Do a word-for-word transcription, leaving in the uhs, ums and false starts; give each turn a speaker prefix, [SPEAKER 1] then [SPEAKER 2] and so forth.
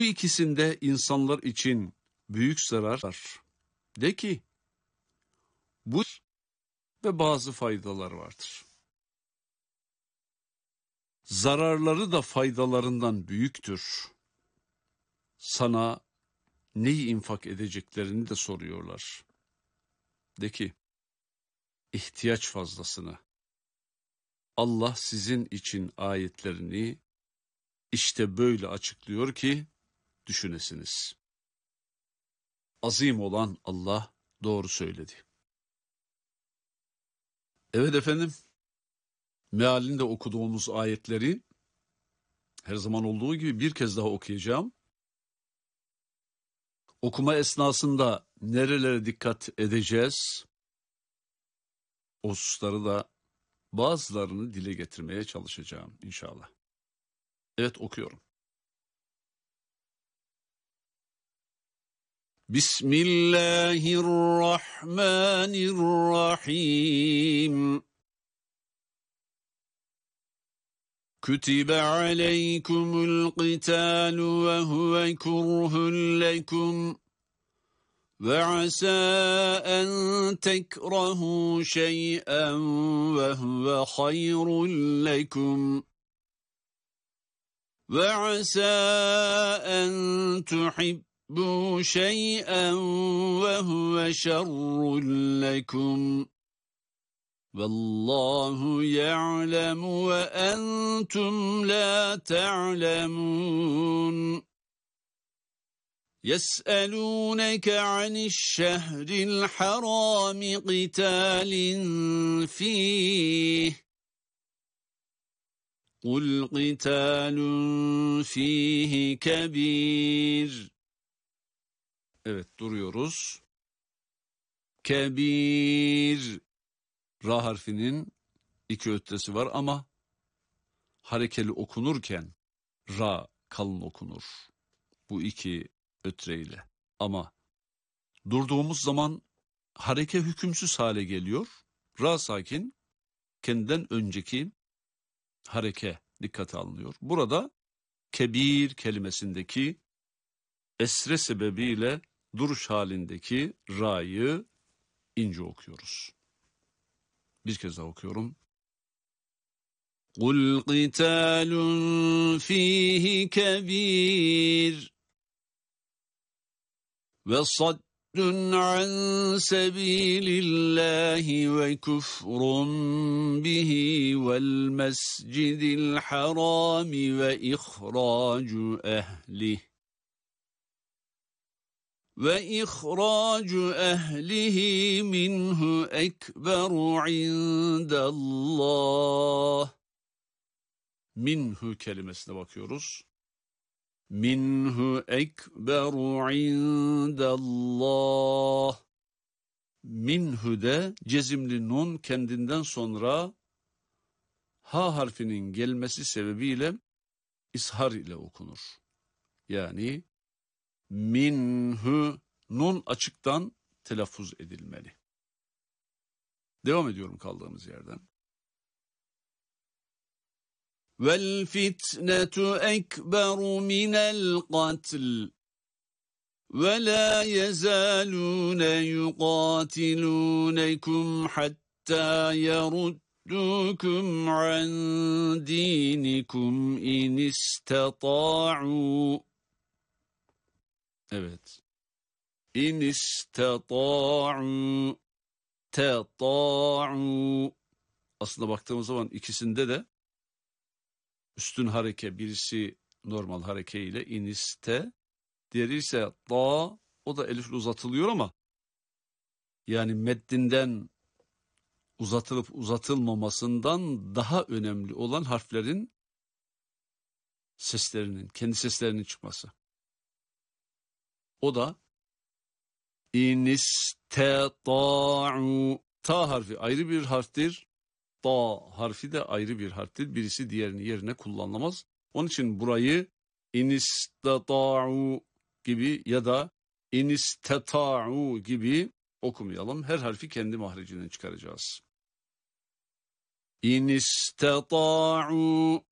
[SPEAKER 1] Bu ikisinde insanlar için büyük zarar var. De ki, bu ve bazı faydalar vardır. Zararları da faydalarından büyüktür. Sana neyi infak edeceklerini de soruyorlar. De ki, ihtiyaç fazlasını. Allah sizin için ayetlerini işte böyle açıklıyor ki düşünesiniz. Azim olan Allah doğru söyledi. Evet efendim, mealinde okuduğumuz ayetleri her zaman olduğu gibi bir kez daha okuyacağım. Okuma esnasında nerelere dikkat edeceğiz? O hususları da bazılarını dile getirmeye çalışacağım inşallah. Evet, okuyorum. Bismillahirrahmanirrahim. كتب عليكم القتال وهو كره لكم وعسى أن تكرهوا شيئا وهو خير لكم وعسى أن تحبوا شيئا وهو شر لكم والله يعلم وأنتم لا تعلمون يسألونك عن الشهر الحرام قتال فيه قل قتال فيه كبير. Evet, duruyoruz. Kebir. Ra harfinin iki ötresi var ama harekeli okunurken ra kalın okunur. Bu iki ötreyle. Ama durduğumuz zaman hareke hükümsüz hale geliyor. Ra sakin, kendinden önceki hareke dikkate alınıyor. Burada kebir kelimesindeki esre sebebiyle duruş halindeki ra'yı ince okuyoruz. Bir kez daha okuyorum. قُلْ قِتَالٌ فِيهِ كَبِيرٌ وَصَدٌّ عَنْ سَبِيلِ اللّٰهِ وَكُفْرٌ بِهِ وَالْمَسْجِدِ الْحَرَامِ وَإِخْرَاجُ أَهْلِهِ وَإِخْرَاجُ أَهْلِهِ مِنْهُ أَكْبَرُ عِنْدَ اللّٰهِ. Minhu kelimesine bakıyoruz. Minhu ekberu indallah. Minhu de cezimli nun kendinden sonra ha harfinin gelmesi sebebiyle ishar ile okunur. Yani minhu nun açıktan telaffuz edilmeli. Devam ediyorum kaldığımız yerden. وَالْفِتْنَةُ أَكْبَرُ مِنَ الْقَتْلِ وَلَا يَزَالُونَ يُقَاتِلُونَكُمْ حَتَّى يَرُدُّوكُمْ عَنْ دِينِكُمْ إِنِ اسْتَطَاعُوا. Evet. İn istata'u teta'u. Aslında baktığımız zaman ikisinde de üstün hareke, birisi normal hareke ile iniste, diğeri ise da, o da elifle uzatılıyor ama yani metninden uzatılıp uzatılmamasından daha önemli olan harflerin seslerinin, kendi seslerinin çıkması. O da inisteta'u. Ta harfi ayrı bir harftir. Ta harfi de ayrı bir harftir. Birisi diğerinin yerine kullanılamaz. Onun için burayı inisteta'u gibi ya da inisteta'u gibi okumayalım. Her harfi kendi mahrecinden çıkaracağız. İnisteta'u